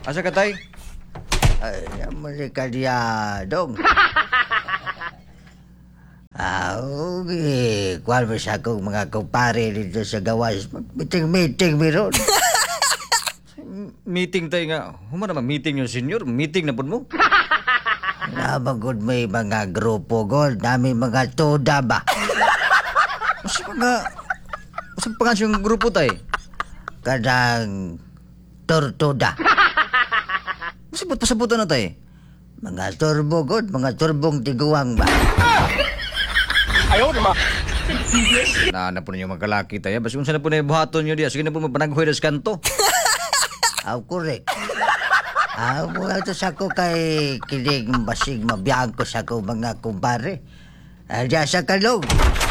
Asa ka tay? Ay, mali ka diya, dong. Okay. Kuwan mo sa akong mga kumpare dito sa gawas. Meeting meron. Meeting tay nga. Human naman meeting yung senior. Meeting na po mo. Nabagod may mga grupo, God. Dami mga toda ba? Masa pangas yung grupo tay? Kadang tortuda. Masa ba't pasabutan na tay? Mga turbo, God. Mga turbong tiguang ba? Na po ninyo magkalaki tayo. Basta kung saan na po na yung buhaton nyo diya. Sige na po mapanaghoy na sa kanto. Correct. Mga ito sa ko kay kilig basig mabiyang ko sa ko mga kumpare. Diya sa kalog.